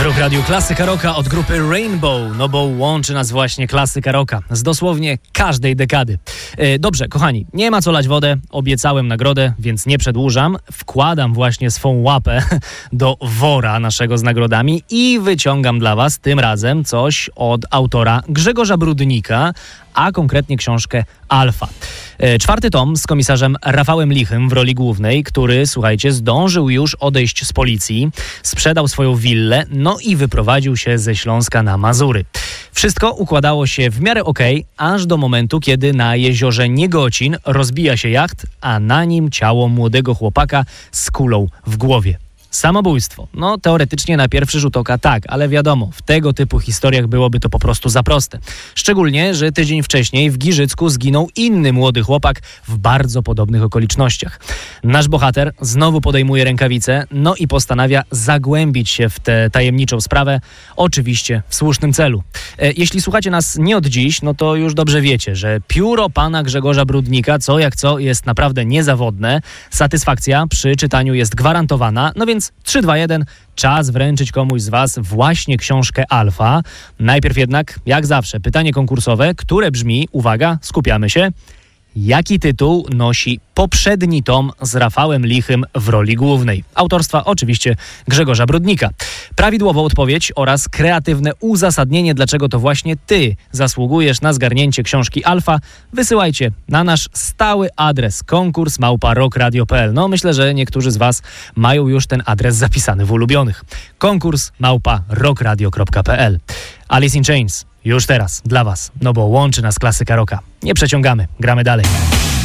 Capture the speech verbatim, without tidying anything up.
Rock Radio Klasyka Rocka od grupy Rainbow, no bo łączy nas właśnie klasyka rocka z dosłownie każdej dekady. E, dobrze, kochani, nie ma co lać wodę, obiecałem nagrodę, więc nie przedłużam. Wkładam właśnie swą łapę do wora naszego z nagrodami i wyciągam dla was tym razem coś od autora Grzegorza Brudnika, a konkretnie książkę Alfa. E, czwarty tom z komisarzem Rafałem Lichym w roli głównej, który, słuchajcie, zdążył już odejść z policji, sprzedał swoją willę, no i wyprowadził się ze Śląska na Mazury. Wszystko układało się w miarę okej, aż do momentu, kiedy na jeziorze Niegocin rozbija się jacht, a na nim ciało młodego chłopaka z kulą w głowie. Samobójstwo. No teoretycznie na pierwszy rzut oka tak, ale wiadomo, w tego typu historiach byłoby to po prostu za proste. Szczególnie, że tydzień wcześniej w Giżycku zginął inny młody chłopak w bardzo podobnych okolicznościach. Nasz bohater znowu podejmuje rękawice, no i postanawia zagłębić się w tę tajemniczą sprawę, oczywiście w słusznym celu. E, jeśli słuchacie nas nie od dziś, no to już dobrze wiecie, że pióro pana Grzegorza Brudnika, co jak co, jest naprawdę niezawodne. Satysfakcja przy czytaniu jest gwarantowana, no więc trzy, dwa, jeden, czas wręczyć komuś z was właśnie książkę Alfa. Najpierw jednak, jak zawsze, pytanie konkursowe, które brzmi, uwaga, skupiamy się, jaki tytuł nosi poprzedni tom z Rafałem Lichym w roli głównej? Autorstwa oczywiście Grzegorza Brudnika. Prawidłową odpowiedź oraz kreatywne uzasadnienie, dlaczego to właśnie ty zasługujesz na zgarnięcie książki Alfa, wysyłajcie na nasz stały adres konkurs małpa rockradio kropka p l. No myślę, że niektórzy z was mają już ten adres zapisany w ulubionych. Konkurs małpa rockradio kropka p l. Alice in Chains już teraz dla was, no bo łączy nas klasyka rocka. Nie przeciągamy, gramy dalej.